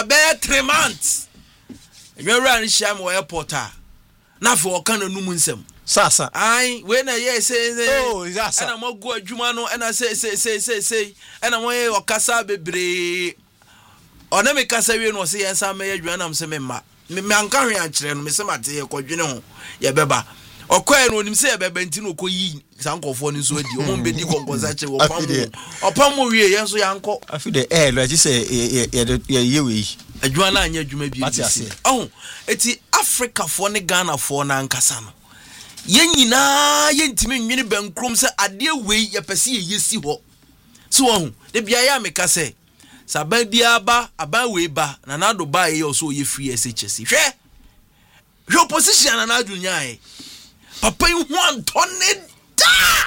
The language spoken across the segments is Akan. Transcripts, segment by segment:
after be 3 months you run sham wo airport na for kan no mu nsem sasa ai we na ye say oh sasa na mo go adwuma no na say na mo ye okasa bebre ona me kasa we no say yensa me adwuma na me ma me anka hwe akire no me se mate ye kodwene ho ye beba okoe no nim se ye beba nti no koyi sankofo ni so adi o mo be di konkosa che opam wie yenso yanko afi de lo ji say ye we adwuma na anya adwuma bi oh eti Africa fo ne Ghana fo na ankasa no yen nyina yentimi nwene bankrom se ade wei ye pese ye yesi ho so ho de bia ya meka se saban bia ba aban wei ba na nado ba ye so ye free SHS hwe opposition na nado nyae papa yi ho antone da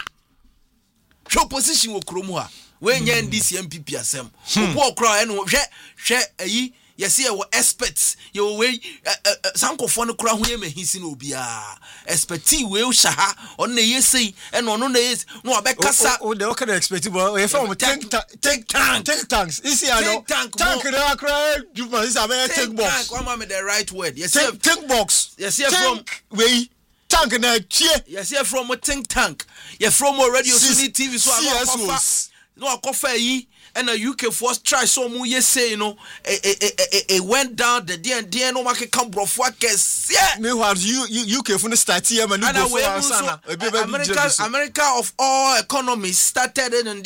hwe opposition wo kromu ha we nya NDC MPP asem obo okra ene hwe ayi yes ye wo experts ye we sankofo no kura ho ye mahisi na obia expertise we shaha on na yesi ene ono na yesi no obekasa o de o ka expect bo ye from tank tanks isi ano tank na kra juma is a tank box tank come me the right word yes tank box yes from we tank na chie yes from tank ye from radio Sunni TV so no akofa yi and a UK force try so mu ye say you know it went down the D no market come brofo akes yeah me what you UK for start here man America of all economies started and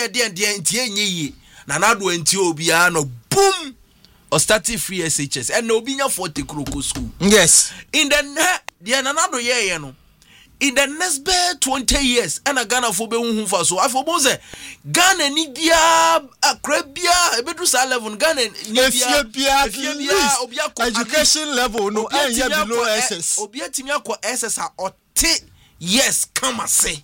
D na nado enti obia no boom or starting free SHS and no binya 40 kroko school yes in the na nado ye no in the next 20 years and a Ghana for be hu fa so afobo say Ghana ni bia akra bia ebedu sa level Ghana ni bia education level no anya below SS obia timi akọ SS a ote yes come say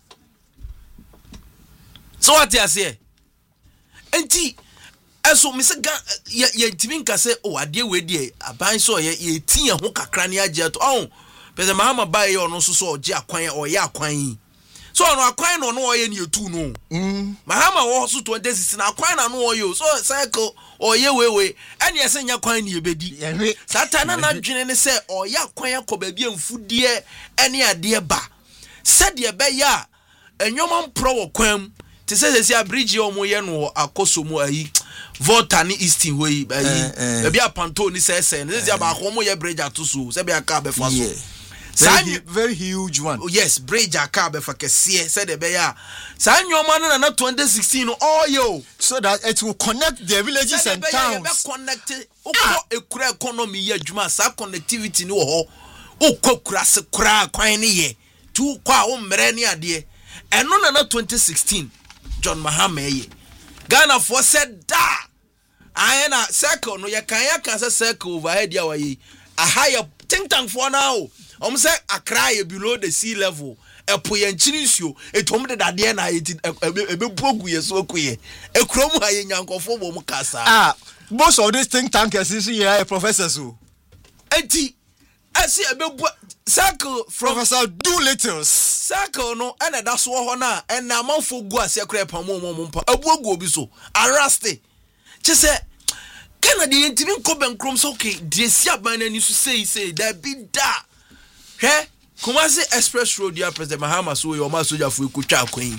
so what you say enti eso me say ye timi nka say oh ade we die aban so ye tin ho kakra ne age to oh Pese Mahama bae ono so oje akwan oye akwan so ono akwan no no oye ne etu no Mahama wo so 2016 akwan na no oye so cycle oye wewe ene ese nya kwan ne ebedi satana na dwene ne se oye akwan akoba bia mfudie ene ade ba se de be ya enwoma mpro wo kwan te se abridge omo ye no akoso mu ayi Volta ni Easton hoyi ayi bia panto ni se ne se ba ko mo ye bridge atoso se bia ka be fa so very huge one. Oh, yes, bridge a car be for kese said the bear. San your man na 2016 oh yo. So that it will connect the villages and towns. Connected. A kura economy ye juma sa connectivity no ho. Kura se kura kwan ni ye. Tu kwa o mre ni ade. Eno na 2016 John Mahama ye. Ghana for said da. Ayena circle no ye kan say circle overhead ya wa yi. A higher think tank for now. Say Accra below the sea level. Epo ye nchinisio etom de dade na eti ebebogu ye so koye. Ekrom ha ye nyankofo bo mu kasa. Most of these think tankers is here professors who. Enti asi ebebu circle from Professor Doolittle. Circle no and that's wo na and na manfo gu ase kra pamo mpa. Abuogu obi so. Araste. Che se Canada yentimi nkoben krom so okay. Desi aban na ni so say that be da. He Kumasi Express Road ya President Mahama so yo ma soja fu ekutwa akwan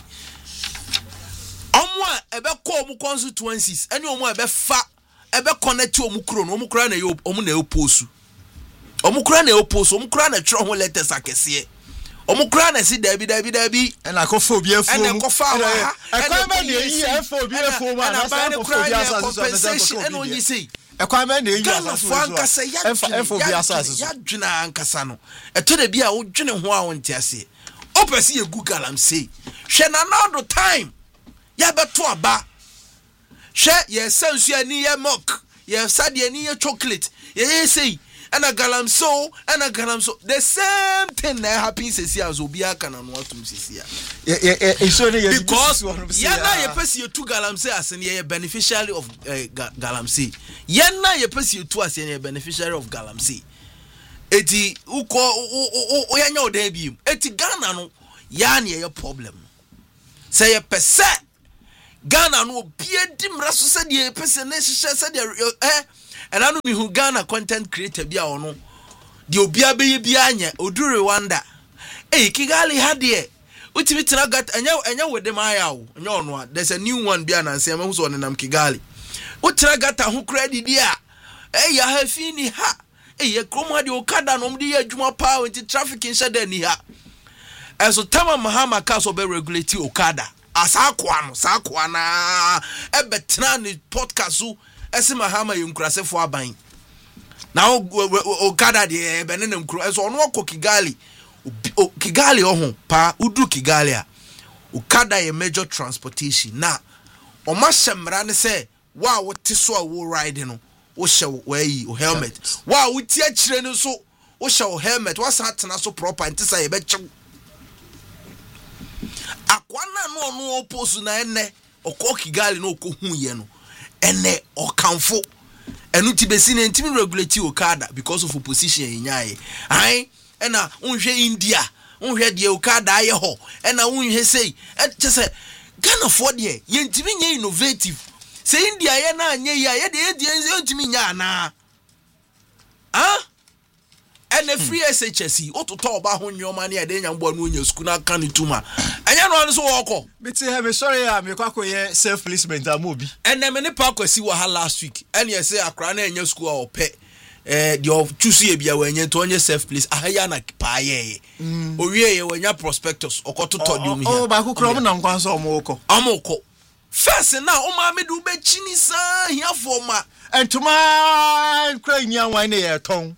omo a ebe ko omu constituencies ene omu ebe fa ebe connect omu kro no omu kra na yo omu na oposu omu kra na oposu omu kra na tro ho letters akese omu kra na si dabi and akofa obi afu and akofa ha ekwan ma na yi afa obi afu ma na sa akofa obi asase and onyi say ekwan ma na yi asase efo bi asase ya dwena ankasa no eto de bia wo dwene ho a wonte ase opesi ye Google am say hwe na no time ya beto aba hwe ye sensu ani ye milk ye sade ani ye chocolate ye say and a galamso the same thing that happens here as obia kana no atum sisia because yana ye pesi you two galamse as ye beneficiary of galamse yana ye pesi you two as ye beneficiary of galamse eti uko oyanya odan bi eti Ghana no ya na ye problem say ye pese Ghana no bia di mraso se de pese na hihye se de and I know me who Ghana content creator be ono the obia be anya odu Rwanda Kigali had there utimi tena gat anya with them ayaw no there's a new one bia na nsema hu so nenam Kigali utira gata ho credit dia ya hafini ha ye krom ha de okada no mde ya adwuma pa wenti traffic in shada ni ha eso tama mahama ka so be regulate okada asakwa no sakwa na ebetena ni podcast so ese mahama yunkurasefo aban na okada de ebe ne nkuro eso no ko Kigali Kigali ohun pa udu Kigali a okada ye major transportation na o ma shemra ne se wa wote so a wo ride no wo hye we o helmet wa wo ti akire no so wo hye o helmet wa sa tena so proper ntisa ye be chew akwana no oposu na ene okọ Kigali no okohu ye no ene okanfo enu ti besi na ntimi regulate okada because of opposition yenyae ai ena unhwe India unhwe de okada aye ho ena unhwe sei se Ghana for de ye ntimi nya innovative se India ye na anya ye de ntimi nya na ene free SHSC ototo oba ho nyoma na ye de nya mbo no nya school na kan tuma anya no an so woko biti he me sorry ya me kwako ye self placement amobi ene me ne pa kwasi wa ha last week ene ye say akra na nya school a ope the choose ye bia wanya to onye self place ahaya na pa ye owie ye wanya prospectus okototo di umi o ba ku kro na nkwan so omoko first na o ma me du be chini sa hia for ma entuma kra nya wan na ye ton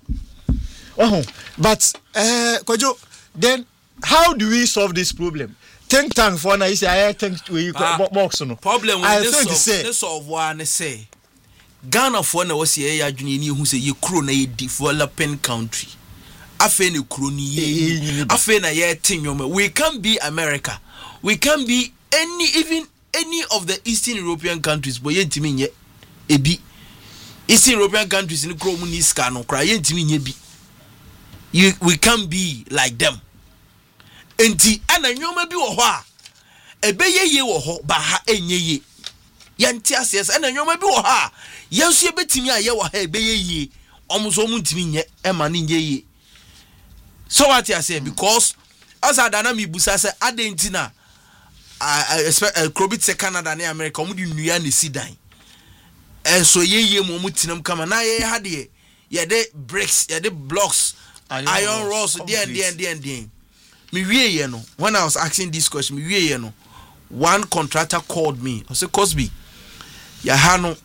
but Kojo, then how do we solve this problem? Think tank for na is I think we box no problem with this solve one say Ghana for na was ye adwene ni hu say ye kro na ye developing country afa na kro ni ye afa na ye tinyoma we can be America, we can be any of the Eastern European countries but ye ntimi nye ebi Eastern European countries ni kro mu ni ska no kra ye ntimi nye bi we can be like them enti ana nyoma bi wo ho a ebeye ye wo ho ba ha enye ye yanti ases ana nyoma bi wo ha yensu ebetimi aye wo ha ebeye ye omuso mu ntimi nye ema ni nye ye so what you say because as adana mi busa say adentina krobit se Canada na America omu di nua na sidan so ye mo mu tinam kama na ye ha de ye de bricks ye de blocks iron rods there me wie ye no when I was asking this question me wie ye no one contractor called me I said Cosby ya ha no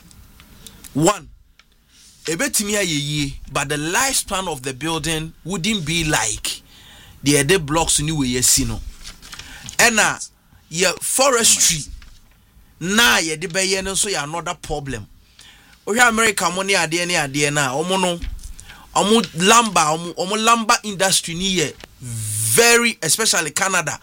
one ebetimi ayeye but the lifespan of the building wouldn't be like the blocks ni we yesi no ena ye forestry na ye de be ye no so ya another problem o hwe America money ade na omo no omo lumber industry ni ye very especially Canada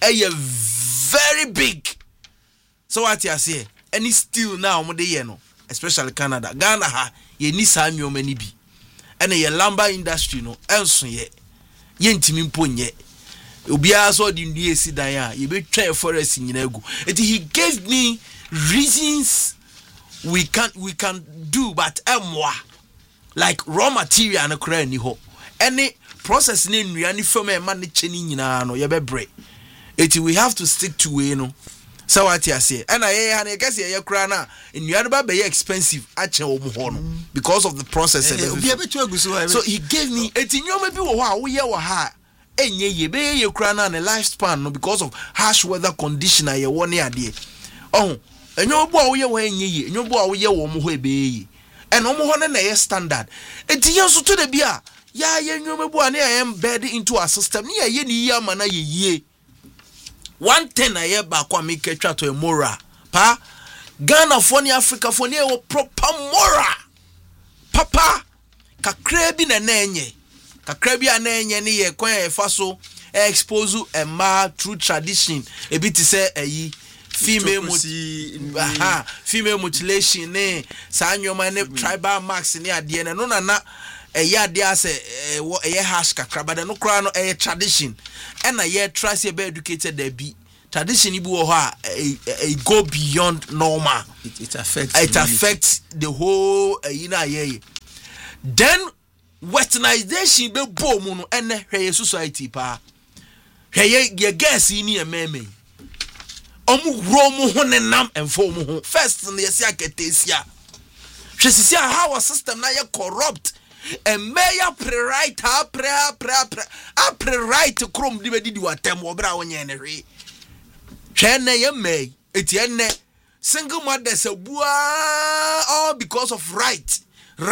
very big so what you say any steel now omo de ye no especially Canada Ghana ha ye ni sa nyoma ni bi ene ye lumber industry no enso ye ntimi mponye obia so di ndie si dan a ye betwa forest nyina egu he gave me reasons we can do but like raw material na kura ni ho any process na nnua ni fam e ma ne cheni nyina no ye bebre we have to stick to we no so what you say and I ha na guess ye kura na nnua no ba be expensive a che wo ho no because of the process so he gave me nyoma bi wo ho a wo ye wo ha enye ye be ye kura na ne lifespan no because of harsh weather condition ye wo ne ade enyo bo a wo ye wo enye ye enyo bo a wo ye wo mo ho ebe ye and omo ho na ye standard yenso to de bia ya ye nyoma bo a na ye embed into our system ni ye ni ye ama na ye 110 na ye ba kwa make twa to moral pa Ghana for ni Africa for ni e proper moral papa kakra bi na enye kakra bi na enye ni ye kwan e fa so expose a ma true tradition e bi ti say ayi female mutilation ne sa nyoma ne tribal marks ne ade ne no na ade ase hash kakra but no kra no tradition and na ye trust ye be educated there be tradition ibu it go beyond normal. It affects the whole then westernization be boom no ene hweye society pa hweye ye gas ni ememe omu wro mu ho ne nam enfo mu ho first na yesi aketesia hwesisi how our system na ye corrupt and mayor pre-right pre-right krom di bedi watem obra wonye ne hwe hwene ye may etienne single mothers abua all because of right.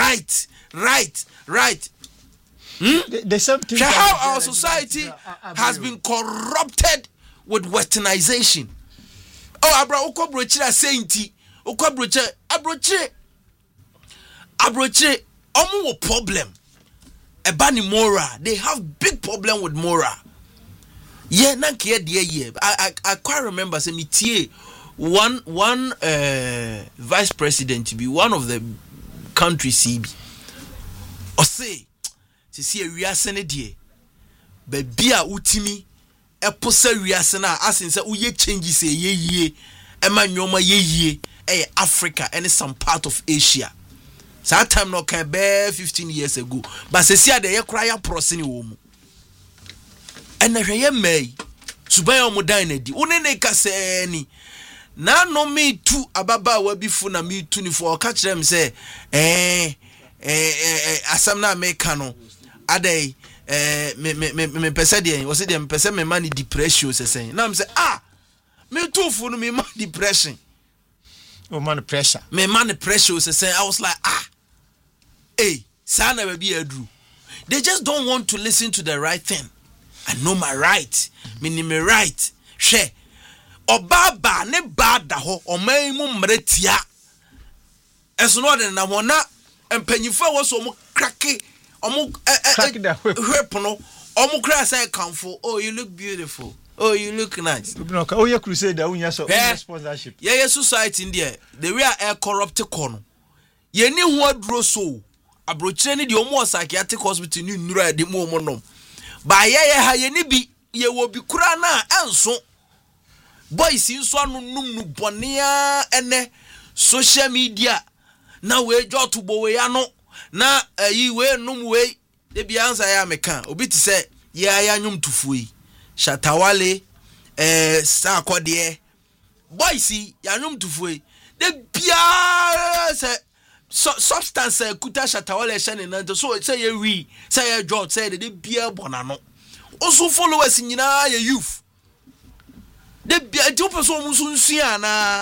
The same thing. How our society has been corrupted with westernization. Oh, abra ukobrochira sainti ukobroche abroche omo problem ebani moral. They have big problem with moral. Yeah, nanke de I quite remember say me one vice president to be one of the country CB or say to see a wiase ne de baby a utimi e posa wiase na asin say uye changes e ye ema nyoma ye Africa and some part of Asia. So that time no can be 15 years ago, but se see the ye cry prosini wo mu and hweye mai suban o mu dan na di one ne ka se ni na no me tu ababa wa bifu na me tu ni for ka kire me say asam na me ka no adai me pese de o se de me pese me man depression se say na me say me tu fu no me man depression o man pressure se say I was like sana baby adru. They just don't want to listen to the right thing. I know my right. Me right. She Obaba ne bada ho oman mu mretia eso no de na wona empanyifo wo so mo krake omo whip no omo kra say comfort. Oh, you look beautiful. Oh, you look nice. Oh, you crusade unya so sponsorship. Yeah, society in there. The way are corrupt kono. Ye ni ho aduro so. Abrochire ni de omo psychiatric hospital ni nura de mo nom. Ba ye ha ye ni bi ye wo bi kura na enso. Boys in so anu num bonea ene social media na we joto bo we ano na yi we num we de bi answer ya meka obi ti say ya nyum tufui Shatawale sa akode boys ya nyum tufui de bia say substance kuta Shatawale shane na so say ye we say ye jot say de bia bonano also followers nyina ye youth de bia ti opeso mu sunsia na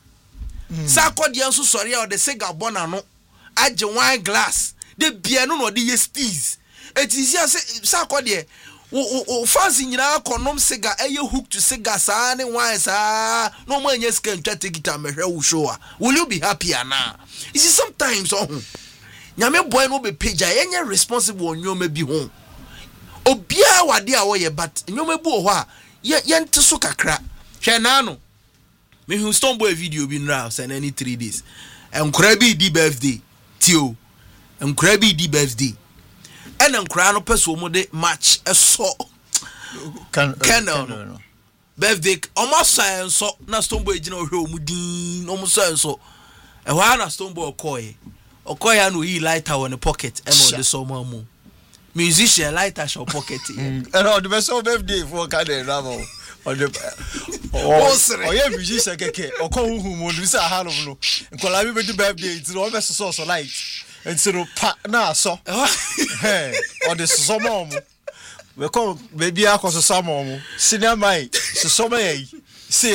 sa akode anso sori a de cigar bonano age wine glass de bia no de ye steez etisia sa akode o fancy nyina konom cigar eye hook to cigar sa ne wine sa no mo anya scan twa tikita mehwe wo show a will you be happy ana you see sometimes nyame boy no be page a responsible on nyoma bi ho obia wade a wo ye but nyoma bu ho a ye nteso kakra hwe na no me hu stone boy video bi nra say any 3 days enkura bi di birthday tio enkura bi di birthday and enkura no peso mo de match eso can birthday almost science na stone boy gina ohwe omudin almost science e wa na stone boy okoye no yi lighter on the pocket and on the summer mo musician lighter shop pocket and on the best birthday for kind of on the yeah musician keke okohu mo do say ha no nkola bi be birthday ti no be so light and so pa na so on the summer mo we come baby akoso summer mo cinema so summer say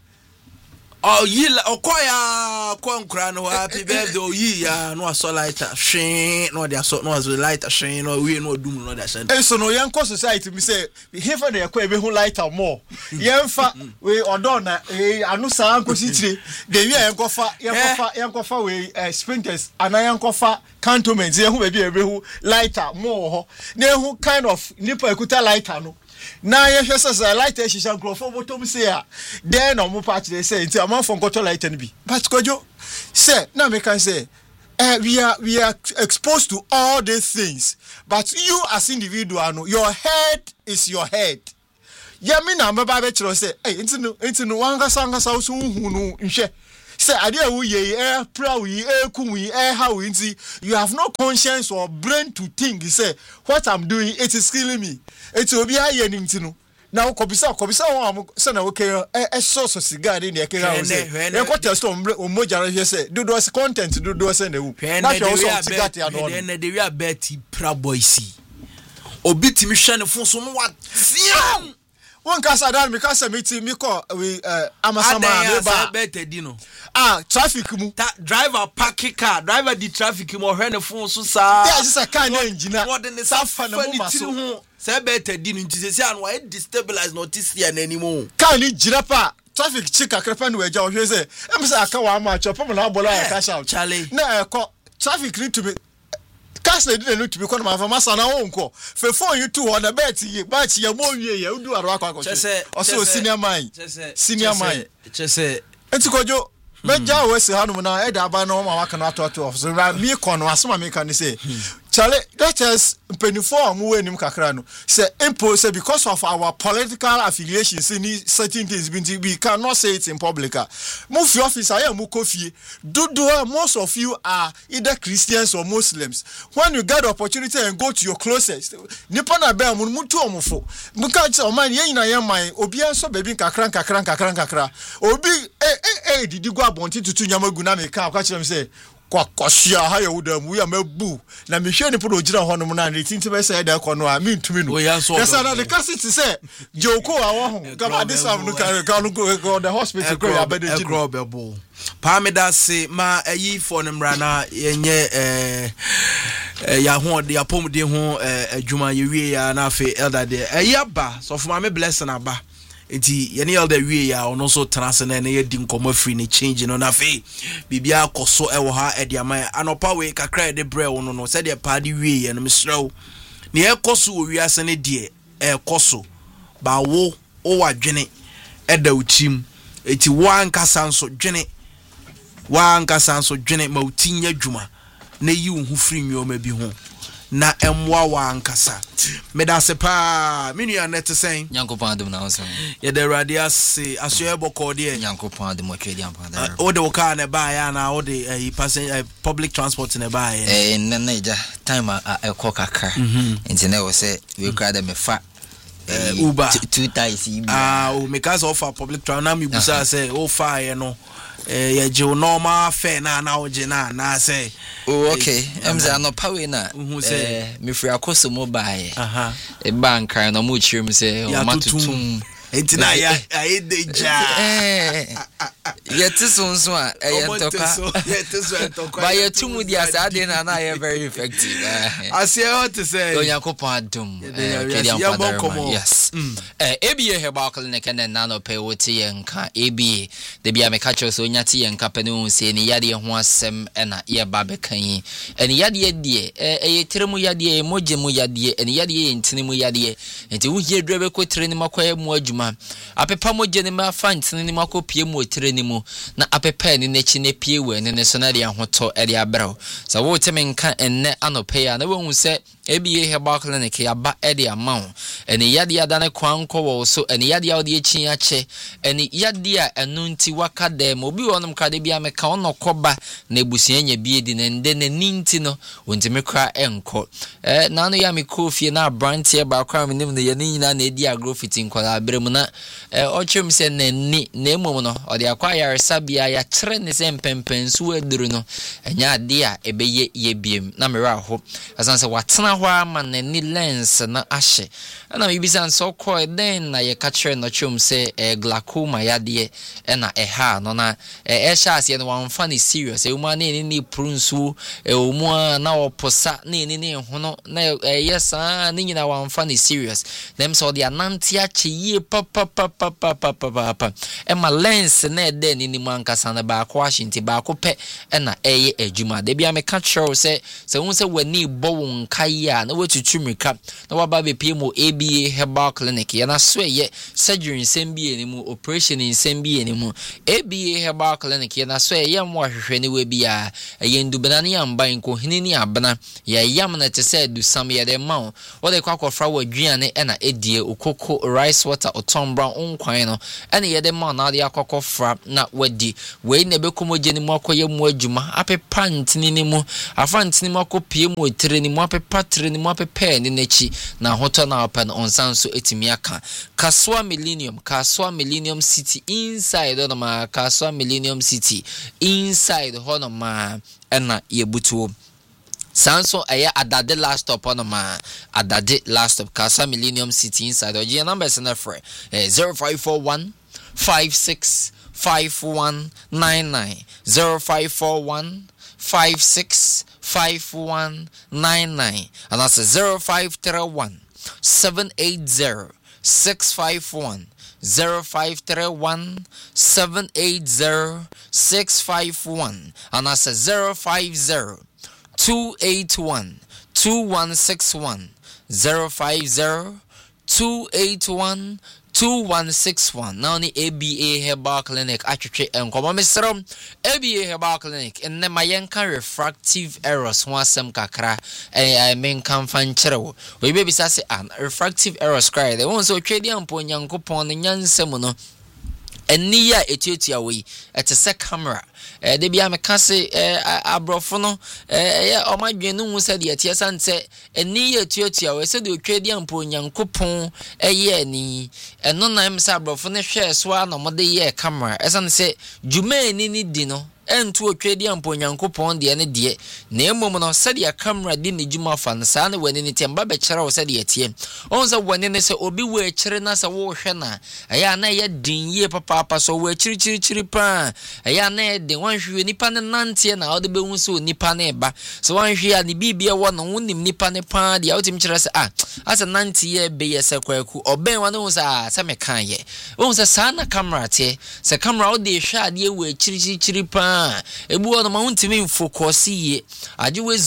oh yi okoya kwankra no happy birthday oh yi ya no aso lighter hwe no dey aso no aso lighter hwe no we no dum no dey send so no yanko society me say here for the ekwa be hu lighter more yemfa we odo na anu sa anko sitire de wi yankofa we sprinters ana yankofa cantonments ye hu be hu lighter more ho na hu kind of nipa ekuta lighter no na ye hwese say light e shisha nkrofo botom say then no mo patch dey say nti amon for nkoto light no bi but kojo say na me can say we are exposed to all these things but you as individual no your head is your head ya me na meba be kire say enti no wangasa so hu no nhwe say ade a wo ye proud we ku we how we nti you have no conscience or brain to think say what I'm doing it is killing me enti obi aye ni nti no now kobisa won say na okay so cigar dey na kira say e ko test o moja re say do content do say na wu na show so cigar ya no na dey we abeti pra boys obi timi hwe ne fo so no wa tiam one kasa dan me kasa meeting me call we amasama me ba betedi no traffic mu driver park car driver di traffic mu hwe ne fo so sa there is a car na engine what the safa na mu maso say betedi no nti say an why destabilize notice here na anymore car ni gira pa traffic chika krepa no eja o hwe say em say aka wa ma chop mo na bolo ya cash out na traffic need to be cash na dey no to be come from masa na wonko fe phone you too on the bet ye batch ye mo wie ye udu aro akwa so senior man chese enti kojo meja we se hanu na e da ba na o ma waka na to so mi kono asoma mi kan say Charlie, that is penifo mu we nim kakra no say impose because of our political affiliations in certain things we cannot say it in public. Move your office I am Kofi. Do most of you are either Christians or Muslims. When you get the opportunity and go to your closest, nipa na be mutu omfo. Muka che o man yen na yen man obi anso baby kakra. Obi did you go abonti tutu nyamagu na me ka kire me say kwakosia ha ye wudam we amabu na me hwe ni podo gira ho no na tinti be say da kono a me ntumi no yes na the cassette say joko a wo ho gaba this am no go the hospital go abede ji no Pameda say ma ayi for no mra na yenye ya ho de apomde ho adwuma ye wie ya na afi elder de ayaba so for me blessing aba enti yene elder wie ya ono so transcend na ye di nkomo free ni change no na fe bibia koso e wo ha e de ama anopa we kakra de bre wo no se de pa de wie ya no misrew ne e koso wo wi ase ne de e koso ba wo o wadwene e da utim enti wan kasa nso dwene ma utinya dwuma na yi wo hu free nyoma bi ho na emwa wa ankasa meda se pa menu anet sen Nyankopon adom na so ye de radia se aso e boko de Nyankopon adom atwedi ampa o de ka na ba ya na o de passenger public transport na ba ya na ija time a call kakra enti na wo se we kra de me fa Uber two ties o me cause offer public transport na mi busa say o fa ye no ye je normal fare na oje na say okay emza no power na me free akoso mobile e bank no mo chirim say o matutum enti na ya deja yeti sonso a yentoka ba yetumu dia sade na ya very effective as you want to say Yakopon adom kedi ampa yes ABA Herbal Clinic na no pay woti yenka ABA de bia me catch so nyati yenka panu se ni yade ho asem na ye ba bekan eni yade die yetiremu yade mojemu yade eni yade yentinimu yade enti wo hie drebe ko tire ni makoye mu adwuma apepa moje ni ma fa ntine ni makopie mu otire ni mu na apepa ni nechi ne pie we ne so na de ahoto e de abraw so wo teme nka enne anope ya na wo se ABA Herbal Clinic ya ba e de amaw eni yade yada ne kwanko wo so eni yade ya de echi ache eni yade a enu nti waka dem obi wonum kade bia me ka ono koba na ebusia nya bie di ne nde ne ninti no wontime kra enko na no ya me kofie na branch e ba kwa me nim ne ye nyina na edi agrofiti nkola abrem na ochum se nanni na emom no ode akwa yaresa bia ya kire ne se mpempensu aduru no enya ade a ebeye ye biem na mera ho asan se watena ho ama nanni lens na ahye na bibisa nso ko den na ye ka kire no chum se glaucoma yade na ha no na chance ye no wamfa ne serious uma ne ni prunsu uma na oposa ne ho no na yesa ne nyina wamfa ne serious dem so de ananti ache ye papa ema lens na de ni mu ankasa na ba ko ashinti ba ko pe na eye adwuma de bia me ka kire se won se wani bo won kai ya na wetutu mirika na waba be pmo ABA Herbal Clinic ya na so ye surgery nsɛm bi enimu operation nsɛm bi enimu ABA Herbal Clinic ya na so ye mo ahwehwe ne we bia ye ndubana ne amba nko hini ni abana ya yam na te sɛ du sam ye de ma wo de kwakofra wadwiane na edie okoko rice water otombra onkwan no ene ye de ma na de akokofra na wadi we na be komoje ni mu akoye mu adwuma apepa ntini ni mu afa ntini mu akopie mu etere ni mu apepa tere ni mu apepa ni nachi na hoto na open on sanso etimi aka Kaswa Millennium City inside on Kaswa Millennium City inside honoma ena yebutu Sanso aya adade last stop on adade last stop Kaswa Millennium City inside the number is na free 0541 56 5199 0541 56 5199 and that's 0531 780 651 0531 780 651 and that's 050 281 2161 050 281 2161 now ni ABA Herbal Clinic atwetwe enkomo mesrom ABA Herbal Clinic enne mayenka refractive errors ho asem kakra men kan fan kyerɛwo we be bisa se refractive errors cry they won so twedi ampo nyankopon nyansem no eni ya etuatua we etese camera de bia me kase abrofo no omadwenu hu se de etie sante eni ya etuatua we se de otwedi ampo nyankopon ni eno na em se abrofo ne hwe so na mo de ye camera esane se djuma eni ni di no entu otwedi ampo nyankopon de ne de na emom no se de camera di ne djuma fa nsa na wani ne temba be kyerɛ wo se de etie on se wani ne se obi wo ekyere na se wo hwe na na ye din ye papa so wo ekyiri pa na de wan hwe nipa ne nante na ode be hu so nipa ne ba so wan hwe ya ne bibia wo no wonim nipa ne pa de wotim kyerɛ se asa nante ye be ye se kwaku oben wa no hu sa se me kan ye wo se sa na camera te se camera wo de hwe ade wo ekyiri pa ebu ono ma untimi focus ye age we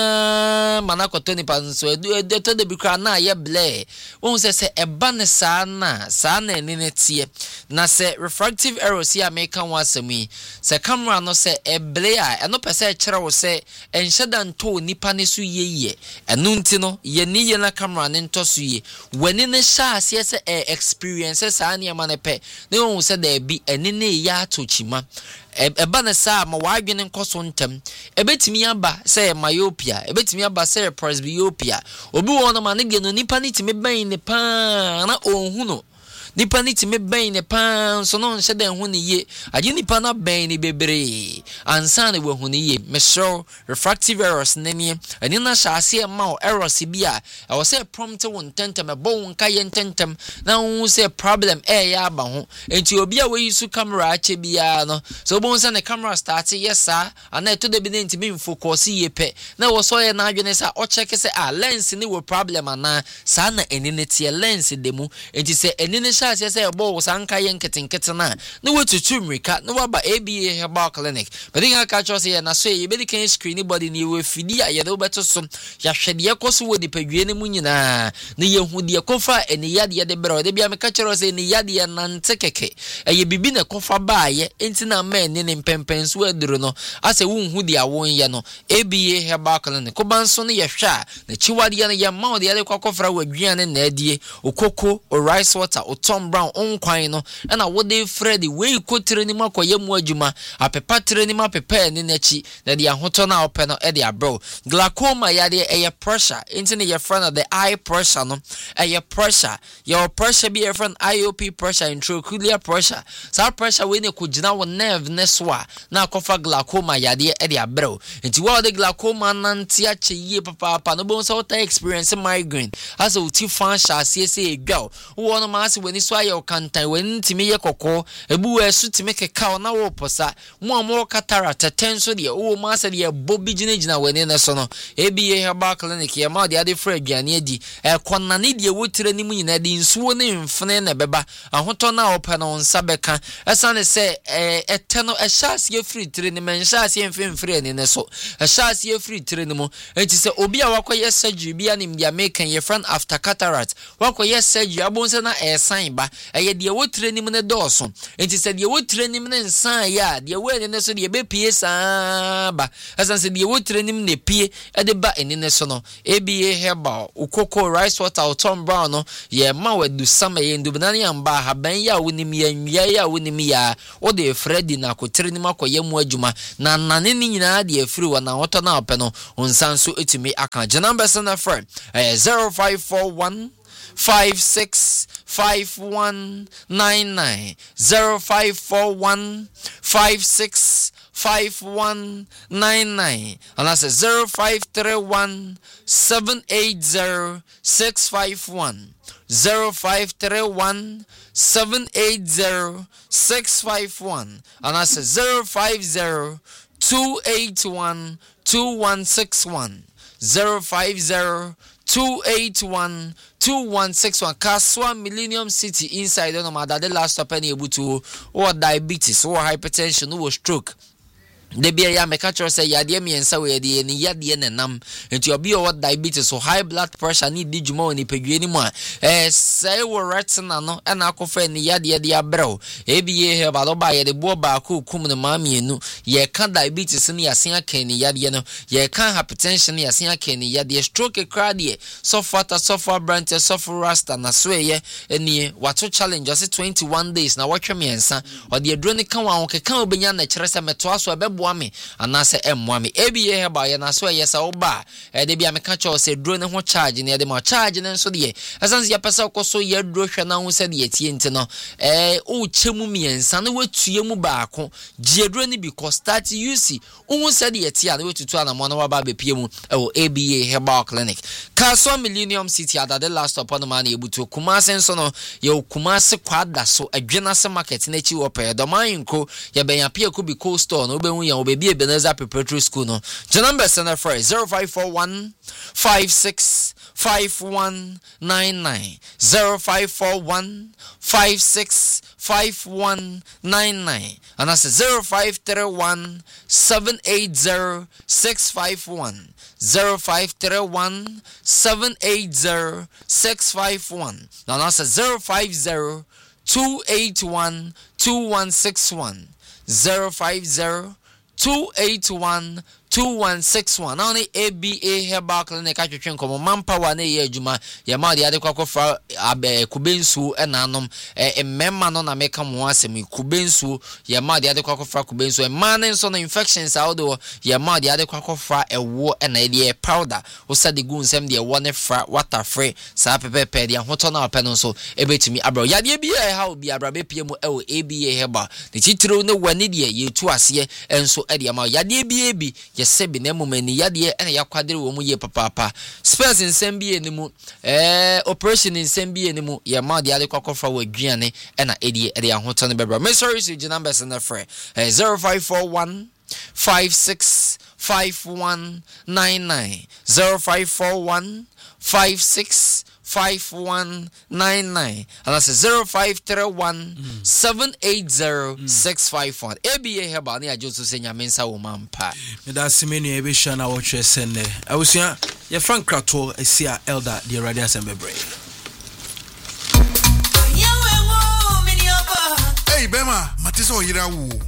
zoomia manakoto ni panso edo de bikra na ye ble won se eba ne sa na enene tie na se refractive errors ya make kan wasemi se camera no se eble a eno pese kire wo se enhyeda nto nipa ne so ye enu nti no ye ni ye na camera ne nto so ye wani ne sha ase se experience sa na ma ne pe ne won se da bi enene ya tochima eba na sa ma wadwene nkoso ntem ebetimi aba say myopia ebetimi aba say presbyopia obi wona ma ne ge no nipa ni timi ban ne pa na onhu no nipa ni timi ban ne pa so no nhyɛ dan hu ne ye age nipa na ban ne bebre ansa ne wahu ne ye mesro refractive errors ne ne ani na hyase ma errors bi a ɛwɔ sɛ prompt won tentem ɛbɔ won ka ye tentem na hu sɛ problem ya aba ho enti obi a we use camera ache bia no so obo nsa ne camera start yesa ana to de bi ne ntimi focus ye pe na wo so ye na adwene sa o check se lens ni wo problem ana sa na enene tie lens de mu enti se enene sha se ebo wo sanka ye nketenkete na wetutu mrika na waba ABA Herbal Clinic but then aka cho se na so ye be kan screen body ni we fidi a ye do beto so ya hwede ye koso wo dipadwie ne mu nyina na ye hu de kofa eni yade ye de bere de bia me ka cho se ni yade ye nante keke ye bibi na kofa ba ye enti na ma ni ne mpempenso aduro no ase wo hu de awon ye no ABA Herbal Clinic ko banso ne ye hwa na chiwade ye na ye ma wo de ye kwakofra wadwiane na adie okoko o rice water o Tom Brown onkwan no na wo de Freddy we kotere ni makoye mu adwuma apepa tere ni mapepa ni nachi na de ahoto na ope no e de abro glaucoma ya de pressure into ne your friend of the eye pressure no pressure your pressure be your friend IOP pressure intraocular pressure so pressure we ne kugina wo nerve ne so na akofa glaucoma ya de e de abro nti wo de glaucoma nanti ache yie papa no bo so ta experience migraine as o ti fan sha se edwa wo no ma se we wani so aye okantan wani ntimi ye kokko ebu esu timi keka na wo posa mo katara tetenso de wo ma se de bobi gina wani na so no ebiye Herbal Clinic ye ma de ade fra aduane adi konane de wotire ni mu nyina de nsuo ne mfene na beba ahoto na opa no nsa beka esane se eteno ehas ye free tire ni menhas ye mfemfre ni ne so ehas ye free tire ni mu enti se obi a wakoye surgery bia ni mdia make ye friend after cataract wakoye surgery abonse na esan ba eye de wotire ni mu ne doso enti se de wotire ni mu ne nsan ya de we ne so de be pie sa ba esane se de wotire ni mu ne pie ede ba eni ne so no ABA Herbal ukoko rice water Tom Brown no ye ma wadu sama ye ndubnani amba haban ya wonim ya nwia ya wonim ya o de Freddy na kotere ni makoye mu adwuma na nane ni nyina de afiri wa na woto na ope no onsanso etimi aka number sana friend 0541 565199 0541 565199 and that's 0531 780 651 0531 780 651 and that's 050 281 2161 050 281 2161 Kaswa Millennium City inside no matter the last stop any ebutu or diabetes or hypertension or stroke. De bia ya meka choro say yade miensa we de ni yade nenam enti obi o diabetes or high blood pressure ni di djuma oni pedwe ni mu a say wo retina no na akofa ni yade de abrɛw ebiye he ba lo ba ye de bo ba ko kum ne ma mienu ye ka diabetes ni yasen aka ni yade no ye ka hypertension ni yasen aka ni yade stroke crowd suffer branch suffer rasta na so ye eni wato challenge ose 21 days na watwe miensa o de adro ni kan wa ke kan obenya na kyerɛ sɛ meto aso boame anase emmoame ebiye heba ye na so ye sa oba de bia meka cho se dro ne ho charge ne de ma charge ne so de esanse ya pesa koso ye dro hwe na ho se de tie nti no o chemu miensa na watue mu baako je dro ne because start use o se de tie na wetutu ana mo na wa ba bepie mu o ABA Herbal Clinic Kaswa Millennium City ada the last upon man ebutu Kumase so no ye Kumase kwada so adwena se market na chi ope do man nko ye ben ya pia ko bi cold store no be ya obebi Ebenezer Preparatory School no. The number is 0541 565199 0541 565199 and that's 0531 780 651 0531 780 651 now that's 050 281 2161 050 281 2161 only ABA Herbal Clinic atwetwe nkomo manpower na ye adwuma ye ma de ade kwakofra kubensu enanom emema no na meka mo asem kubensu ye ma de ade kwakofra kubensu emane nso na infections awdo ye ma de ade kwakofra ewo na de powder o sade gu nsem de ewo ne fra water free sa pepepe de hoto na ope no so ebetumi abro ya de bia ha obi abra be pie mu ewo ABA Herbal de titiro ne wani de ye tu ase enso e de ma ya de bia bi yesebi na mumani yade ene yakwadere wo mu ye papa space nsembie ni mu operation nsembie ni mu ye ma de ade kwakofra wadwiane ena edi ede ahoto ne bebra me sorry so numbers na frɛ 0541 565199 0541 565199 and that's 0531 780 651 ABA Herbal ni ajoso senya mensa wo mampa me da semenu ebe sha na wo hwe senne awusua ye frank krato esia elder de radio assembly hey bema matisa o yira wo